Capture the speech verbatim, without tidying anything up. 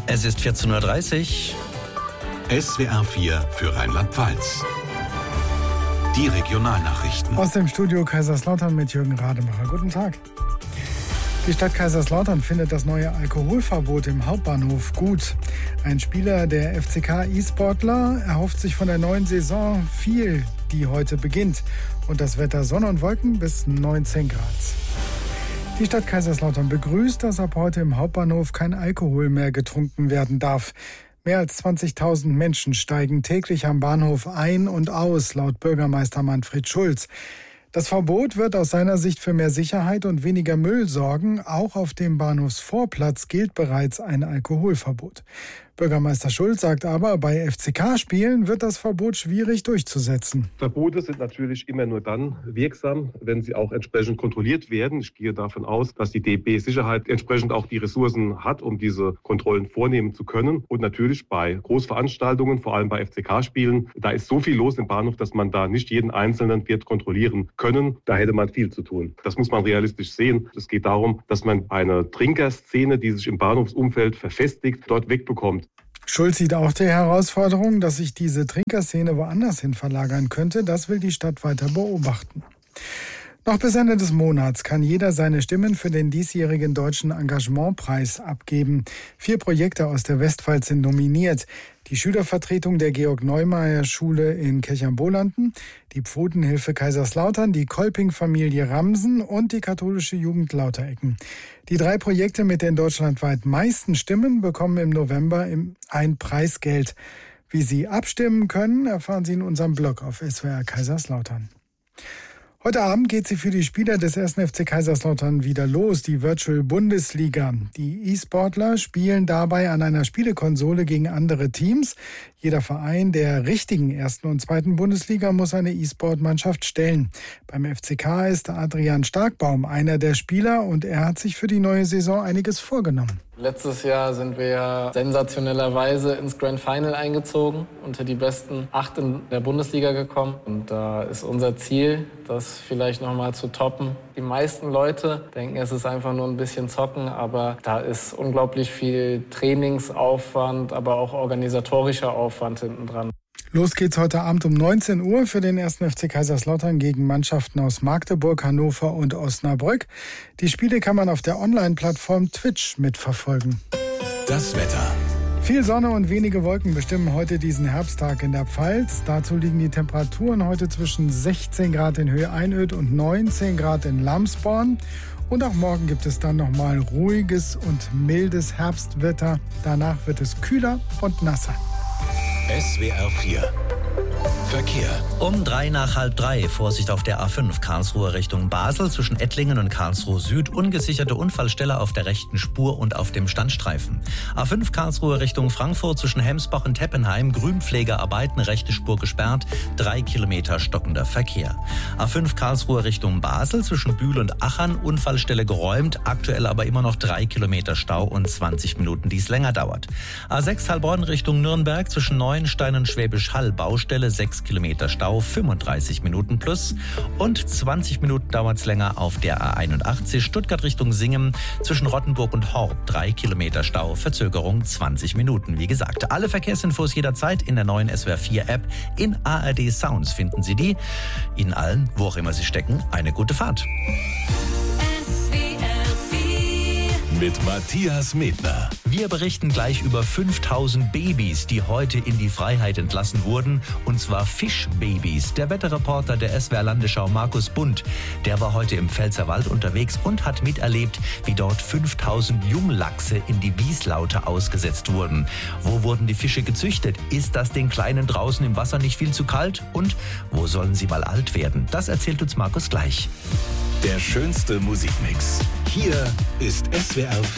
Es ist vierzehn Uhr dreißig. S W R vier für Rheinland-Pfalz. Die Regionalnachrichten. Aus dem Studio Kaiserslautern mit Jürgen Rademacher. Guten Tag. Die Stadt Kaiserslautern findet das neue Alkoholverbot im Hauptbahnhof gut. Ein Spieler der F C K E-Sportler erhofft sich von der neuen Saison viel, die heute beginnt. Und das Wetter Sonne und Wolken bis neunzehn Grad. Die Stadt Kaiserslautern begrüßt, dass ab heute im Hauptbahnhof kein Alkohol mehr getrunken werden darf. Mehr als zwanzigtausend Menschen steigen täglich am Bahnhof ein und aus, laut Bürgermeister Manfred Schulz. Das Verbot wird aus seiner Sicht für mehr Sicherheit und weniger Müll sorgen. Auch auf dem Bahnhofsvorplatz gilt bereits ein Alkoholverbot. Bürgermeister Schulz sagt aber, bei F C K-Spielen wird das Verbot schwierig durchzusetzen. Verbote sind natürlich immer nur dann wirksam, wenn sie auch entsprechend kontrolliert werden. Ich gehe davon aus, dass die D B Sicherheit entsprechend auch die Ressourcen hat, um diese Kontrollen vornehmen zu können. Und natürlich bei Großveranstaltungen, vor allem bei F C K-Spielen, da ist so viel los im Bahnhof, dass man da nicht jeden Einzelnen wird kontrollieren können. Da hätte man viel zu tun. Das muss man realistisch sehen. Es geht darum, dass man eine Trinkerszene, die sich im Bahnhofsumfeld verfestigt, dort wegbekommt. Schulz sieht auch die Herausforderung, dass sich diese Trinkerszene woanders hin verlagern könnte. Das will die Stadt weiter beobachten. Noch bis Ende des Monats kann jeder seine Stimmen für den diesjährigen Deutschen Engagementpreis abgeben. Vier Projekte aus der Westpfalz sind nominiert. Die Schülervertretung der Georg-Neumeier-Schule in Kirchheim-Bolanden, die Pfotenhilfe Kaiserslautern, die Kolping-Familie Ramsen und die katholische Jugend Lauterecken. Die drei Projekte mit den deutschlandweit meisten Stimmen bekommen im November ein Preisgeld. Wie Sie abstimmen können, erfahren Sie in unserem Blog auf S W R Kaiserslautern. Heute Abend geht sie für die Spieler des ersten F C Kaiserslautern wieder los, die Virtual Bundesliga. Die E-Sportler spielen dabei an einer Spielekonsole gegen andere Teams. Jeder Verein der richtigen ersten und zweiten Bundesliga muss eine E-Sport-Mannschaft stellen. Beim F C K ist Adrian Starkbaum einer der Spieler und er hat sich für die neue Saison einiges vorgenommen. Letztes Jahr sind wir ja sensationellerweise ins Grand Final eingezogen, unter die besten acht in der Bundesliga gekommen. Und da ist unser Ziel, das vielleicht noch mal zu toppen. Die meisten Leute denken, es ist einfach nur ein bisschen zocken, aber da ist unglaublich viel Trainingsaufwand, aber auch organisatorischer Aufwand hinten dran. Los geht's heute Abend um neunzehn Uhr für den ersten F C Kaiserslautern gegen Mannschaften aus Magdeburg, Hannover und Osnabrück. Die Spiele kann man auf der Online-Plattform Twitch mitverfolgen. Das Wetter. Viel Sonne und wenige Wolken bestimmen heute diesen Herbsttag in der Pfalz. Dazu liegen die Temperaturen heute zwischen sechzehn Grad in Höhe Einöd und neunzehn Grad in Lamsborn. Und auch morgen gibt es dann nochmal ruhiges und mildes Herbstwetter. Danach wird es kühler und nasser. S W R vier Verkehr. Um drei nach halb drei. Vorsicht auf der A fünf Karlsruhe Richtung Basel zwischen Ettlingen und Karlsruhe Süd. Ungesicherte Unfallstelle auf der rechten Spur und auf dem Standstreifen. A fünf Karlsruhe Richtung Frankfurt zwischen Hemsbach und Teppenheim. Grünpflegearbeiten, rechte Spur gesperrt. Drei Kilometer stockender Verkehr. A fünf Karlsruhe Richtung Basel zwischen Bühl und Achern. Unfallstelle geräumt. Aktuell aber immer noch drei Kilometer Stau und zwanzig Minuten, die es länger dauert. A sechs Heilbronn Richtung Nürnberg zwischen Neuenstein und Schwäbisch Hall. Baustelle sechs Kilometer Stau, fünfunddreißig Minuten plus und zwanzig Minuten dauert es länger auf der A einundachtzig Stuttgart Richtung Singen zwischen Rottenburg und Horb, drei Kilometer Stau, Verzögerung zwanzig Minuten. Wie gesagt, alle Verkehrsinfos jederzeit in der neuen S W R vier App. In A R D Sounds finden Sie die. Ihnen allen, wo auch immer Sie stecken, eine gute Fahrt. Mit Matthias Medner. Wir berichten gleich über fünftausend Babys, die heute in die Freiheit entlassen wurden. Und zwar Fischbabys. Der Wetterreporter der S W R Landesschau Markus Bund, der war heute im Pfälzerwald unterwegs und hat miterlebt, wie dort fünftausend Junglachse in die Wieslaute ausgesetzt wurden. Wo wurden die Fische gezüchtet? Ist das den Kleinen draußen im Wasser nicht viel zu kalt? Und wo sollen sie mal alt werden? Das erzählt uns Markus gleich. Der schönste Musikmix. Hier ist S W R vier.